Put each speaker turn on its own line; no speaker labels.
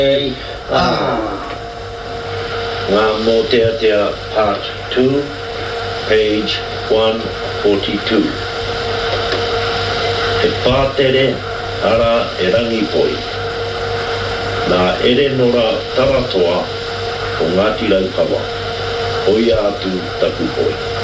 Ngā Moteatea Part 2, page 142. He pātere ara e rangi poi. Nā ere nora taratoa o Ngāti Raukawa. Hoi atu taku poi.